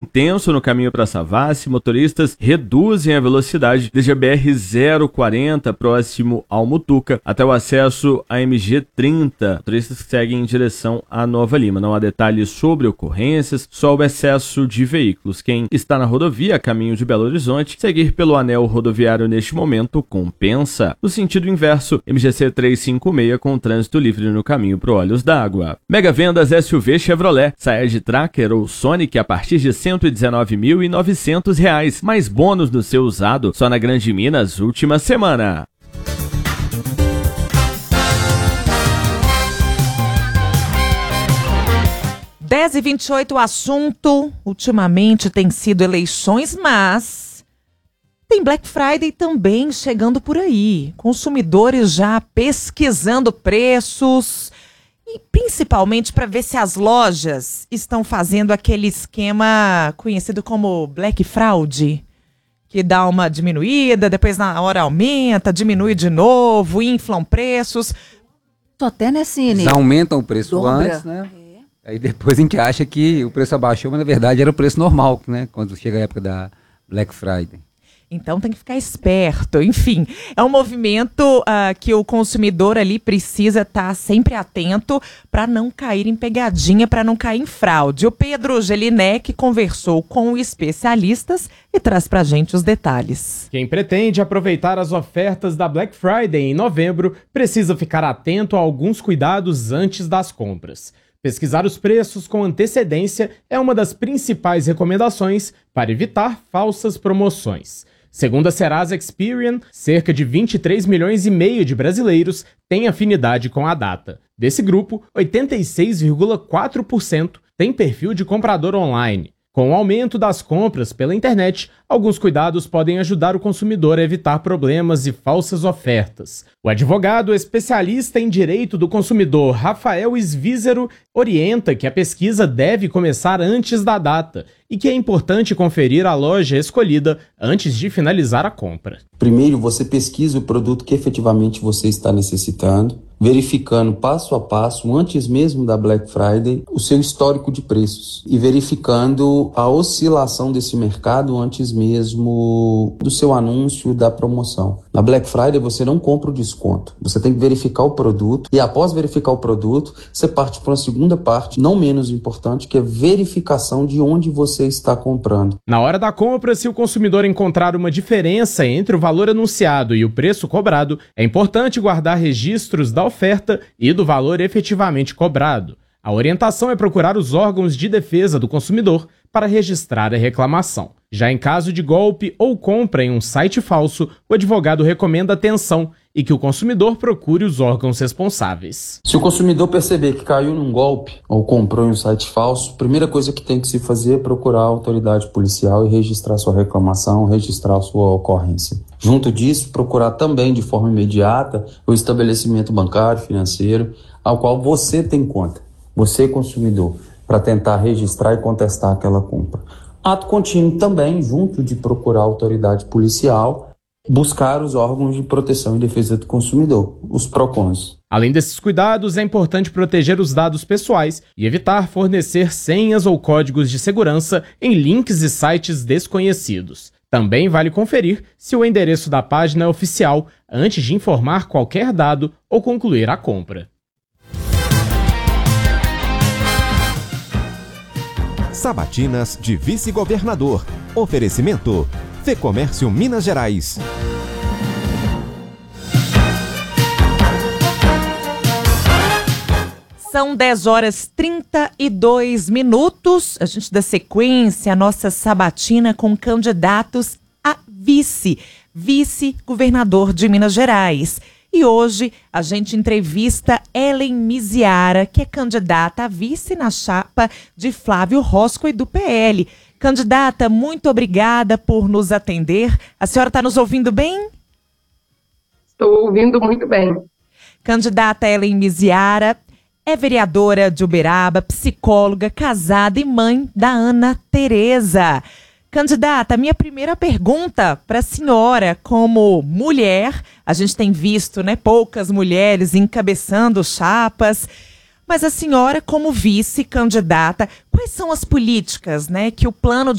intenso no caminho para Savassi. Motoristas reduzem a velocidade desde a BR-040, próximo ao Mutuca, até o acesso à MG-30. Motoristas que seguem em direção à Nova Lima. Não há detalhes sobre ocorrências, só o excesso de veículos. Quem está na rodovia, a caminho de Belo Horizonte, seguir pelo anel rodoviário neste momento compensa. No sentido inverso, MGC 356 com trânsito livre no caminho para Olhos d'Água. Mega vendas SUV Chevrolet, Saed Tracker ou Sonic a partir de R$ 119.900. Mais bônus no seu usado só na Grande Minas última semana. Dez e 28, o assunto ultimamente tem sido eleições, mas tem Black Friday também chegando por aí. Consumidores já pesquisando preços e principalmente para ver se as lojas estão fazendo aquele esquema conhecido como Black Fraud, que dá uma diminuída, depois na hora aumenta, diminui de novo, inflam preços. Tô até nessa, Inês. Eles aumentam o preço Dobra. antes, né? Aí depois a gente acha que o preço abaixou, mas na verdade era o preço normal, né? Quando chega a época da Black Friday. Então tem que ficar esperto. Enfim, é um movimento que o consumidor ali precisa estar sempre atento para não cair em pegadinha, para não cair em fraude. O Pedro Gelinek conversou com especialistas e traz para a gente os detalhes. Quem pretende aproveitar as ofertas da Black Friday em novembro precisa ficar atento a alguns cuidados antes das compras. Pesquisar os preços com antecedência é uma das principais recomendações para evitar falsas promoções. Segundo a Serasa Experian, cerca de 23 milhões e meio de brasileiros têm afinidade com a data. Desse grupo, 86,4% tem perfil de comprador online. Com o aumento das compras pela internet, alguns cuidados podem ajudar o consumidor a evitar problemas e falsas ofertas. O advogado especialista em direito do consumidor, Rafael Svízero, orienta que a pesquisa deve começar antes da data e que é importante conferir a loja escolhida antes de finalizar a compra. Primeiro, você pesquisa o produto que efetivamente você está necessitando, verificando passo a passo, antes mesmo da Black Friday, o seu histórico de preços e verificando a oscilação desse mercado antes mesmo do seu anúncio da promoção. Na Black Friday você não compra o desconto, você tem que verificar o produto e após verificar o produto, você parte para uma segunda parte, não menos importante, que é verificação de onde você está comprando. Na hora da compra, se o consumidor encontrar uma diferença entre o valor anunciado e o preço cobrado, é importante guardar registros da oferta e do valor efetivamente cobrado. A orientação é procurar os órgãos de defesa do consumidor para registrar a reclamação. Já em caso de golpe ou compra em um site falso, o advogado recomenda atenção e que o consumidor procure os órgãos responsáveis. Se o consumidor perceber que caiu num golpe ou comprou em um site falso, a primeira coisa que tem que se fazer é procurar a autoridade policial e registrar sua reclamação, registrar sua ocorrência. Junto disso, procurar também de forma imediata o estabelecimento bancário, financeiro, ao qual você tem conta, você consumidor, para tentar registrar e contestar aquela compra. Ato contínuo também, junto de procurar a autoridade policial, buscar os órgãos de proteção e defesa do consumidor, os PROCONs. Além desses cuidados, é importante proteger os dados pessoais e evitar fornecer senhas ou códigos de segurança em links e sites desconhecidos. Também vale conferir se o endereço da página é oficial antes de informar qualquer dado ou concluir a compra. Sabatinas de Vice-Governador. Oferecimento: Fecomércio Minas Gerais. São 10h32. A gente dá sequência à nossa sabatina com candidatos a vice-governador de Minas Gerais. E hoje a gente entrevista Ellen Miziara, que é candidata a vice na chapa de Flávio Roscoe do PL. Candidata, muito obrigada por nos atender. A senhora está nos ouvindo bem? Estou ouvindo muito bem. Candidata Ellen Miziara é vereadora de Uberaba, psicóloga, casada e mãe da Ana Tereza. Candidata, minha primeira pergunta para a senhora, como mulher, a gente tem visto, né, poucas mulheres encabeçando chapas, mas a senhora como vice-candidata, quais são as políticas, né, que o plano